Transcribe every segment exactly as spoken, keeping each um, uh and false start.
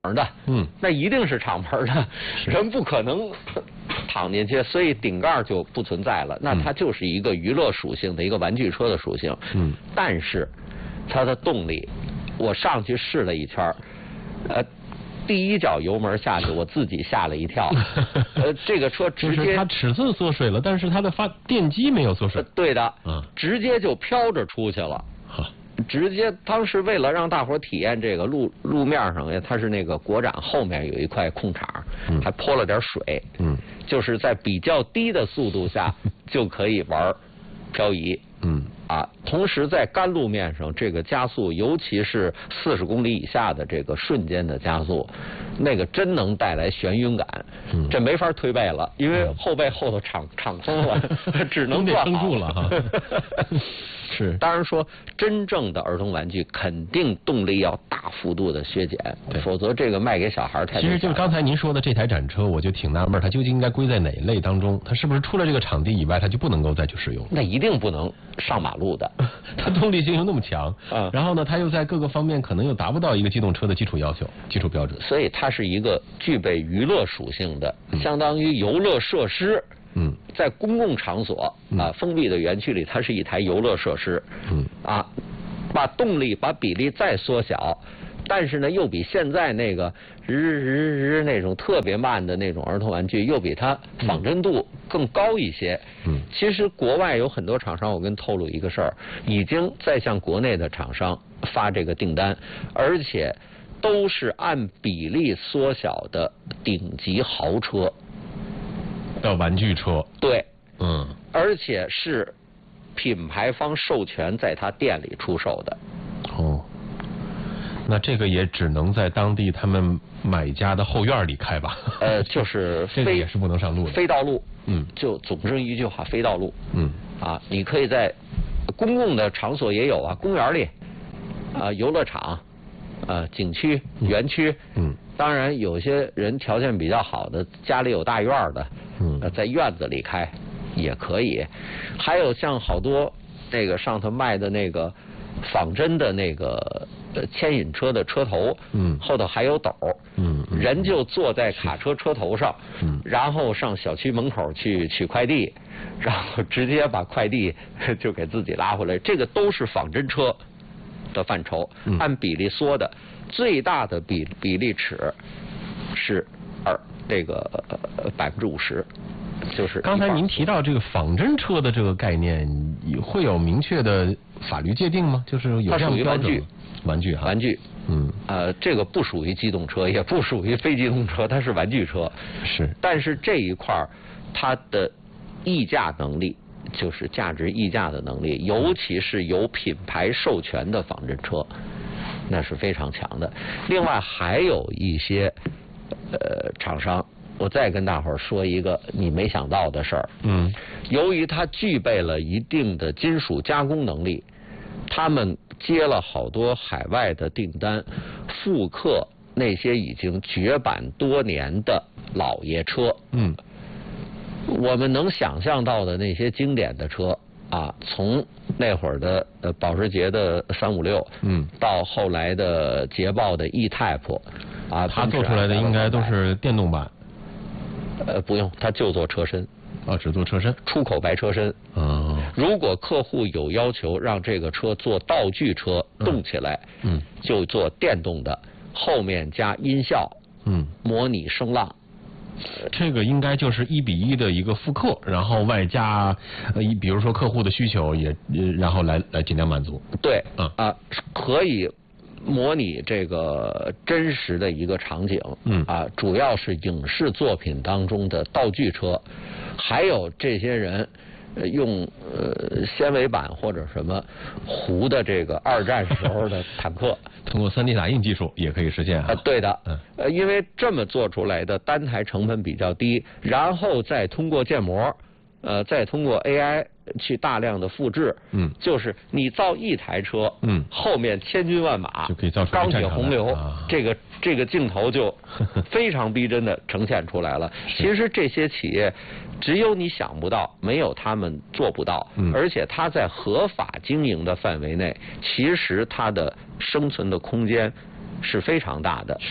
的，嗯，那一定是敞篷的，人不可能躺进去，所以顶盖就不存在了。那它就是一个娱乐属性的一个玩具车的属性。嗯，但是它的动力，我上去试了一圈，呃。第一脚油门下去，我自己吓了一跳。呃，这个车直接就是它尺寸缩水了，但是它的发电机没有缩水。 呃、对的，嗯，直接就飘着出去了。直接当时为了让大伙体验这个路路面上，它是那个国展后面有一块空场，嗯、还泼了点水，嗯，就是在比较低的速度下就可以玩漂移。嗯啊，同时在干路面上，这个加速，尤其是四十公里以下的这个瞬间的加速，那个真能带来眩晕感。嗯，这没法推背了，因为后背后头敞敞松了，只能得撑住了哈。是， 当然说真正的儿童玩具肯定动力要大幅度的削减，否则这个卖给小孩太。 其实就是刚才您说的这台展车，我就挺纳闷，它究竟应该归在哪一类当中？它是不是除了这个场地以外，它就不能够再去使用？ 那一定不能上马路的， 它动力性又那么强，嗯，然后呢，它又在各个方面可能又达不到一个机动车的基础要求、基础标准， 所以它是一个具备娱乐属性的，嗯、相当于游乐设施。嗯，在公共场所啊，封闭的园区里，它是一台游乐设施。嗯，啊，把动力把比例再缩小，但是呢，又比现在那个日日日那种特别慢的那种儿童玩具，又比它仿真度更高一些。嗯，其实国外有很多厂商，我跟透露一个事儿，已经在向国内的厂商发这个订单，而且都是按比例缩小的顶级豪车。 的玩具车， 对，嗯，而且是品牌方授权在他店里出售的。 哦，那这个也只能在当地他们买家的后院里开吧？ 呃，就是这个也是不能上路的， 非道路。嗯，就总之一句话，非道路。 嗯， 啊，你可以在公共的场所也有啊，公园里，啊，游乐场，啊，景区、园区。嗯，当然有些人条件比较好的，家里有大院的。嗯，在院子里开也可以，还有像好多那个上头卖的那个仿真的那个呃牵引车的车头，嗯，后头还有斗，嗯，人就坐在卡车车头上，嗯，然后上小区门口去取快递，然后直接把快递就给自己拉回来，这个都是仿真车的范畴，嗯、按比例缩的，最大的比比例尺是二。这个百分之五十，就是刚才您提到这个仿真车的这个概念，会有明确的法律界定吗？就是有这样的标准？ 玩具， 玩具哈， 玩具，嗯，呃，这个不属于机动车，也不属于非机动车，它是玩具车。 是， 但是这一块它的溢价能力，就是价值溢价的能力，尤其是有品牌授权的仿真车，那是非常强的。另外还有一些。呃，厂商，我再跟大伙儿说一个你没想到的事儿。嗯，由于它具备了一定的金属加工能力，他们接了好多海外的订单，复刻那些已经绝版多年的老爷车。嗯，我们能想象到的那些经典的车啊，从那会儿的呃保时捷的三五六，嗯，到后来的捷豹的 E-Type。啊， 它做出来的应该都是电动版。 呃，不用，它就做车身。 啊，只做车身， 出口白车身。哦。如果客户有要求让这个车做道具车动起来，嗯，就做电动的，后面加音效，嗯，模拟声浪。 这个应该就是一比一的一个复刻，然后外加呃，比如说客户的需求也，然后来来尽量满足。 对，嗯啊，可以。模拟这个真实的一个场景，嗯啊，主要是影视作品当中的道具车，还有这些人呃用呃纤维板或者什么糊的这个二战时候的坦克， 通过 三 D 打印技术也可以实现啊。 呃，对的，嗯，呃，因为这么做出来的单台成本比较低，然后再通过建模，呃，再通过 A I。去大量的复制，嗯，就是你造一台车，嗯，后面千军万马就可以造出钢铁洪流，啊、这个这个镜头就非常逼真的呈现出来了。其实这些企业只有你想不到，没有他们做不到，嗯，而且它在合法经营的范围内，其实它的生存的空间是非常大的。 是。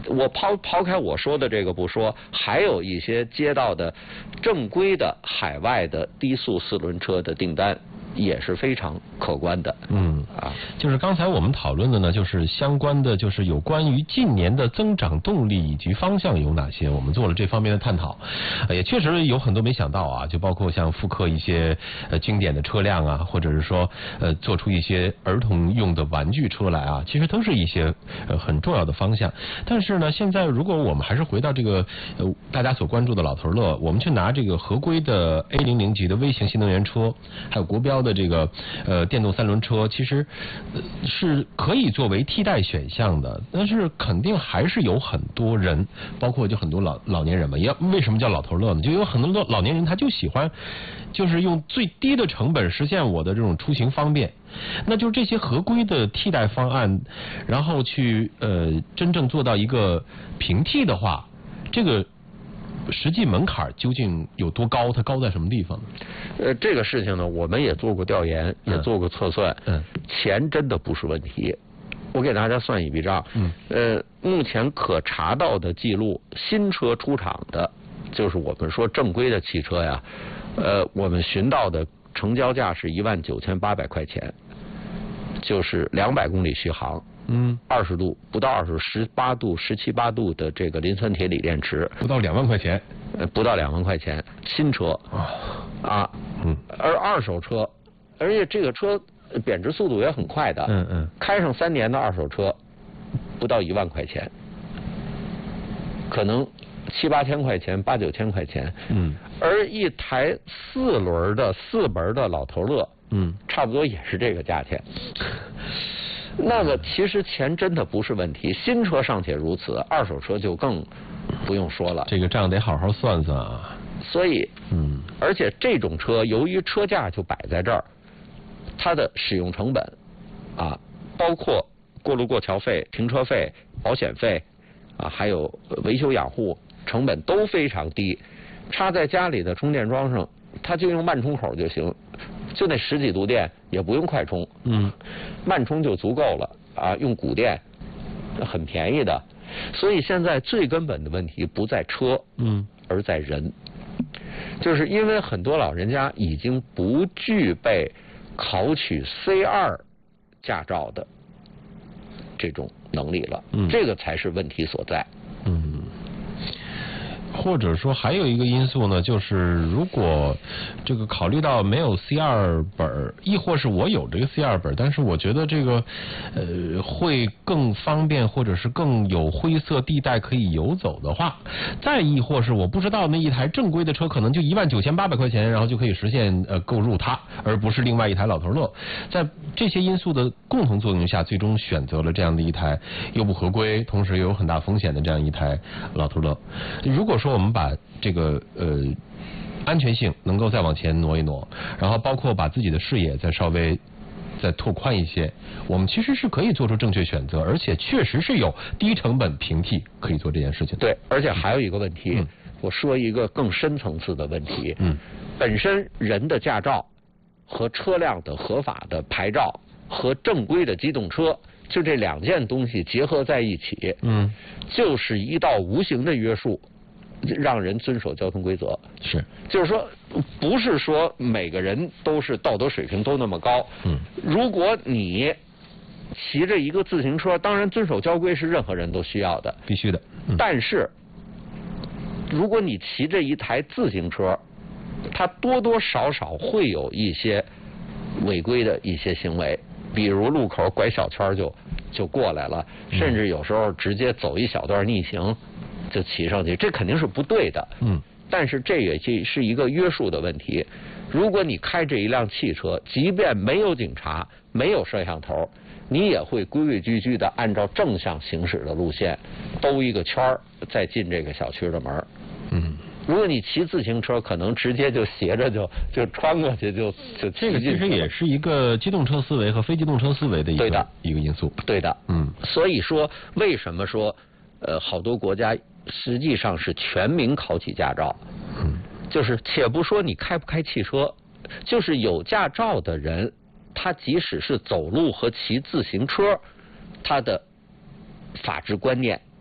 我抛抛开我说的这个不说，还有一些接到的正规的海外的低速四轮车的订单。也是非常可观的。 嗯啊，就是刚才我们讨论的呢，就是相关的，就是有关于近年的增长动力以及方向有哪些，我们做了这方面的探讨。呃、也确实有很多没想到啊，就包括像复刻一些呃经典的车辆啊，或者是说呃做出一些儿童用的玩具车来啊，其实都是一些呃很重要的方向。但是呢，现在如果我们还是回到这个呃大家所关注的老头乐，我们去拿这个合规的 A 零零 级的微型新能源车，还有国标的这个呃电动三轮车，其实、呃、是可以作为替代选项的，但是肯定还是有很多人，包括就很多老老年人嘛，也为什么叫老头乐呢？就有很多老年人他就喜欢，就是用最低的成本实现我的这种出行方便。那就是这些合规的替代方案，然后去呃真正做到一个平替的话，这个实际门槛究竟有多高？它高在什么地方呢？ 呃，这个事情呢，我们也做过调研，也做过测算。 嗯， 钱真的不是问题。我给大家算一笔账。 嗯， 呃，目前可查到的记录，新车出厂的，就是我们说正规的汽车呀，呃，我们寻到的成交价是一万九千八百块钱，就是两百公里续航。 嗯， 二十度不到二十，十八度、十七八度的这个磷酸铁锂电池， 不到两万块钱， 呃，不到两万块钱，新车啊啊， 嗯， 而二手车，而且这个车贬值速度也很快的， 嗯嗯， 开上三年的二手车，不到一万块钱，可能七八千块钱、八九千块钱， 嗯， 而一台四轮的四门的老头乐， 嗯， 差不多也是这个价钱。那么其实钱真的不是问题，新车尚且如此，二手车就更不用说了。 这个账得好好算算啊。 所以， 嗯， 而且这种车由于车价就摆在这儿，它的使用成本啊，包括过路过桥费、停车费、保险费啊，还有维修养护成本都非常低，插在家里的充电桩上，它就用慢充口就行。就那十几度电也不用快充， 嗯， 慢充就足够了啊，用骨电很便宜的，所以现在最根本的问题不在车， 嗯， 而在人，就是因为很多老人家已经不具备考取 C 二 驾照的这种能力了， 嗯， 这个才是问题所在， 嗯。或者说还有一个因素呢，就是如果这个考虑到没有 C 二 本，亦或是我有这个 C 二 本，但是我觉得这个呃会更方便，或者是更有灰色地带可以游走的话，再亦或是我不知道那一台正规的车可能就一万九千八百块钱，然后就可以实现呃购入它，而不是另外一台老头乐。在这些因素的共同作用下，最终选择了这样的一台又不合规，同时又有很大风险的这样一台老头乐。如果说我们把这个呃安全性能够再往前挪一挪，然后包括把自己的视野再稍微再拓宽一些，我们其实是可以做出正确选择，而且确实是有低成本平替可以做这件事情。 对，而且还有一个问题， 嗯、 我说一个更深层次的问题， 嗯， 本身人的驾照和车辆的合法的牌照和正规的机动车，就这两件东西结合在一起， 嗯， 就是一道无形的约束，让人遵守交通规则。 是， 就是说，不是说每个人都是道德水平都那么高。 嗯， 如果你骑着一个自行车，当然遵守交规是任何人都需要的， 必须的。嗯、 但是，如果你骑着一台自行车，它多多少少会有一些违规的一些行为。比如路口拐小圈就就过来了，甚至有时候直接走一小段逆行就骑上去，这肯定是不对的。 嗯， 但是这也是一个约束的问题。如果你开这一辆汽车，即便没有警察，没有摄像头，你也会规规矩矩的按照正向行驶的路线兜一个圈儿，再进这个小区的门。 嗯。 如果你骑自行车，可能直接就斜着就就穿过去，就就这个其实也是一个机动车思维和非机动车思维的一个对的一个因素。 对的， 嗯， 所以说为什么说呃好多国家实际上是全民考起驾照？ 嗯， 就是且不说你开不开汽车，就是有驾照的人，他即使是走路和骑自行车，他的法治观念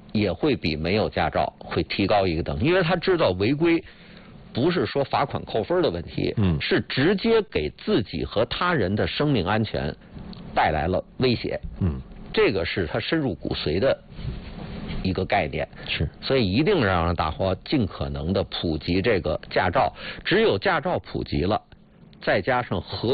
也会比没有驾照会提高一个等级，因为他知道违规不是说罚款扣分的问题，嗯，是直接给自己和他人的生命安全带来了威胁，嗯，这个是他深入骨髓的一个概念， 是， 所以一定让大伙尽可能的普及这个驾照，只有驾照普及了，再加上合